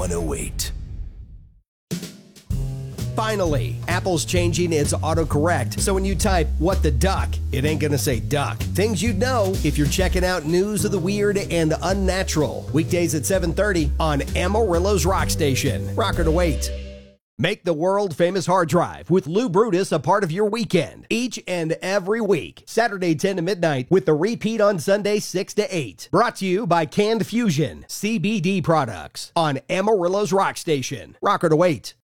108. Finally, Apple's changing its autocorrect, so when you type "what the duck," it ain't gonna say duck. Things you'd know if you're checking out news of the weird and unnatural. Weekdays at 7:30 on Amarillo's Rock Station. Rocker to wait. Make the world-famous hard drive with Lou Brutus a part of your weekend. Each and every week. Saturday 10 to midnight with the repeat on Sunday 6 to 8. Brought to you by Canned Fusion, CBD products on Amarillo's Rock Station. Rocker to wait.